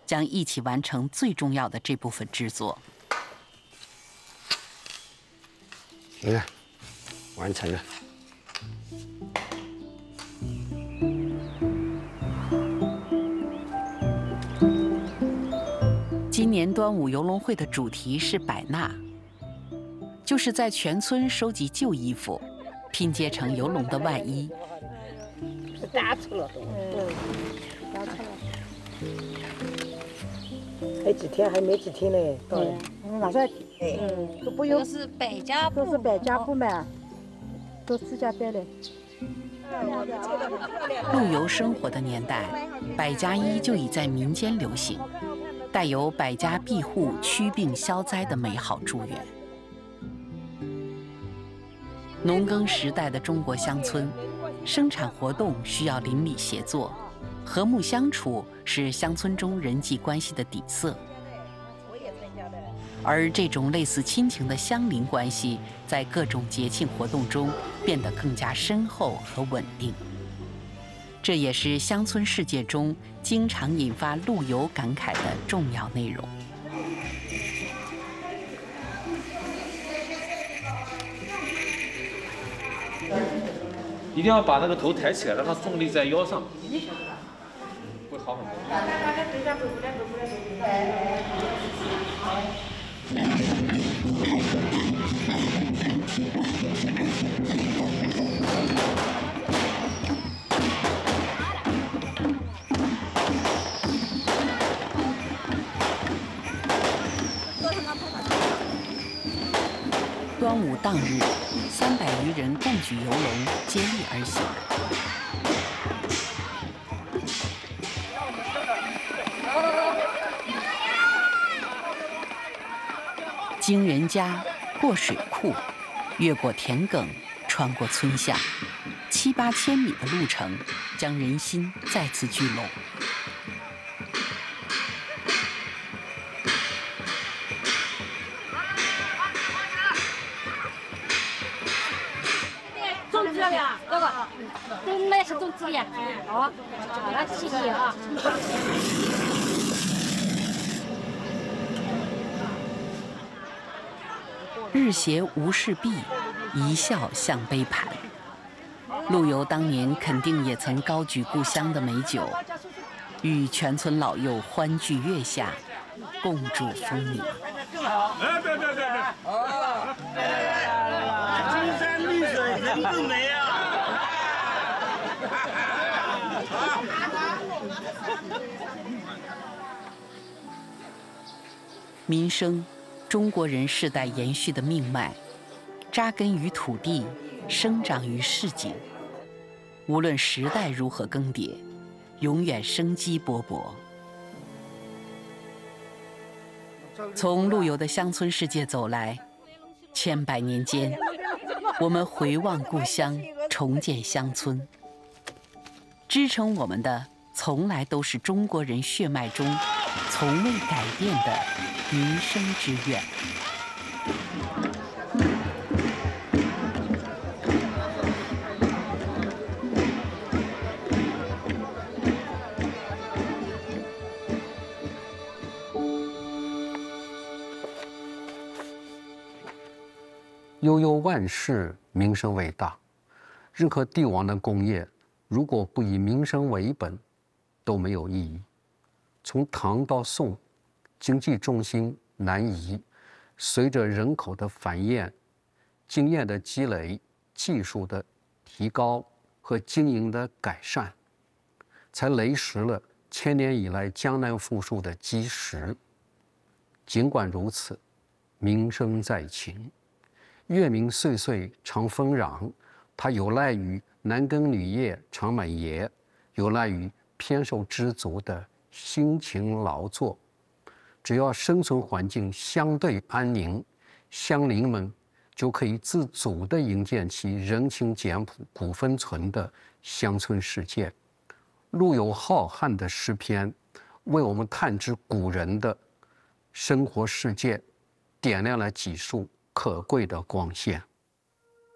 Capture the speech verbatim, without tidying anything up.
将一起完成最重要的这部分制作。 你看，完成了。 今年端午游龙会的主题是百纳，就是在全村收集旧衣服，拼接成游龙的外衣。 打出了，嗯，打出了。还几天？还没几天呢。对， 马上， 嗯，都不用。 都是百家布， 都是百家布嘛，都自家带的。 陆游生活的年代，百家衣就已在民间流行，带有百家庇护、驱病消灾的美好祝愿。农耕时代的中国乡村，生产活动需要邻里协作，和睦相处是乡村中人际关系的底色。而这种类似亲情的乡邻关系，在各种节庆活动中变得更加深厚和稳定。这也是乡村世界中经常引发陆游感慨的重要内容。 一定要把那个头抬起来，让它重力在腰上，会好很多。 端午当日，三百余人共举游龙，接力而行。经人家，过水库，越过田埂，穿过村巷，七八千米的路程，将人心再次聚拢。 粽子呀，这个，这那是粽子呀，好，来谢谢啊。 日斜无事毕，一笑向杯盘。陆游当年肯定也曾高举故乡的美酒，与全村老幼欢聚月下，共祝丰年。 哎，别别别别！啊！金山绿水人更美啊！ 民生，中国人世代延续的命脉，扎根于土地，生长于市井。无论时代如何更迭，永远生机勃勃。从陆游的乡村世界走来，千百年间，我们回望故乡，重建乡村。支撑我们的，从来都是中国人血脉中从未改变的民生之愿。 悠悠万世，民生为大。任何帝王的工业，如果不以民生为本，都没有意义。从唐到宋，经济重心南移，随着人口的繁衍、经验的积累、技术的提高和经营的改善，才垒实了千年以来江南富庶的基石。尽管如此，民生在秦。月明岁岁常丰壤，它有赖于男耕女业常满爷，有赖于偏受知足的辛勤劳作。只要生存环境相对安宁，乡邻们就可以自主地营建起人情简朴、古风存的乡村世界。陆游浩瀚的诗篇，为我们探知古人的生活世界，点亮了几束可贵的光线。